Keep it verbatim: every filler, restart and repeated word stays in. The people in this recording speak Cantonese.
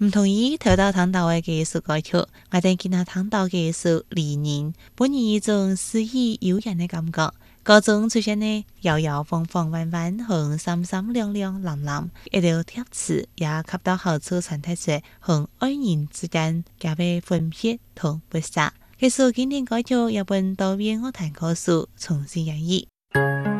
唔同意頭道聽到嘅藝術歌曲，我哋見下聽到嘅藝術理念，本以一種詩意悠然嘅感覺。歌中出現呢搖搖晃晃彎彎和閃閃亮亮藍藍，一條貼詞也恰到好處傳達出和愛人之間加倍分別同不捨。這首經典歌曲也本多變樂壇歌手重新演繹。